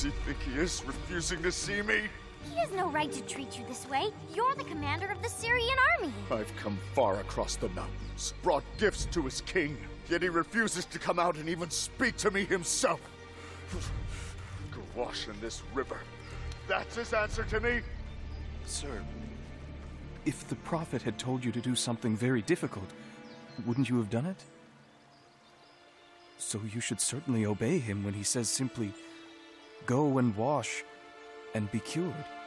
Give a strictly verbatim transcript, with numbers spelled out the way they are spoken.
does he think he is, refusing to see me? He has no right to treat you this way. You're the commander of the Syrian army. I've come far across the mountains, brought gifts to his king, yet he refuses to come out and even speak to me himself. Go wash in this river. That's his answer to me? Sir, if the Prophet had told you to do something very difficult, wouldn't you have done it? So you should certainly obey him when he says simply, "Go and wash and be cured."